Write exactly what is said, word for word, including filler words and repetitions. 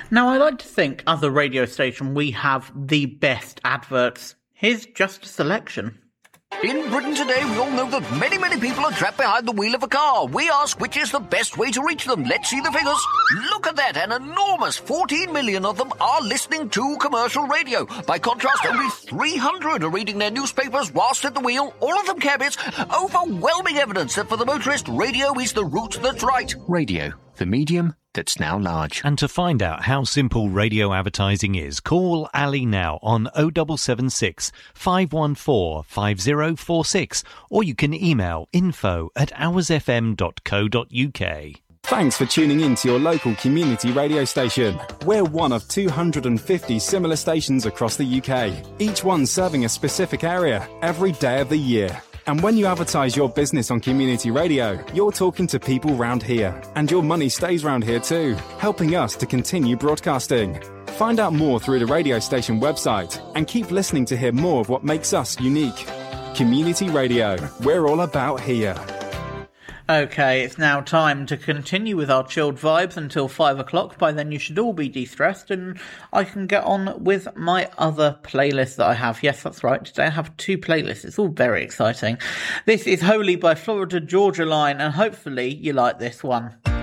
Now, I like to think, as a radio station, we have the best adverts. Here's just a selection. In Britain today, we all know that many, many people are trapped behind the wheel of a car. We ask which is the best way to reach them. Let's see the figures. Look at that, an enormous fourteen million of them are listening to commercial radio. By contrast, only three hundred are reading their newspapers whilst at the wheel, all of them cabbies. Overwhelming evidence that for the motorist, radio is the route that's right. Radio, the medium that's now large. And to find out how simple radio advertising is, call Ali now on oh seven seven six, five one four, five oh four six, or you can email info at hours f m dot co dot u k. Thanks for tuning in to your local community radio station. We're one of two hundred fifty similar stations across the U K, each one serving a specific area every day of the year. And when you advertise your business on community radio, you're talking to people round here. And your money stays round here too, helping us to continue broadcasting. Find out more through the radio station website and keep listening to hear more of what makes us unique. Community Radio, we're all about here. Okay, it's now time to continue with our chilled vibes until five o'clock. By then you should all be de-stressed and I can get on with my other playlist that I have. Yes, that's right. Today I have two playlists. It's all very exciting. This is Holy by Florida Georgia Line and hopefully you like this one.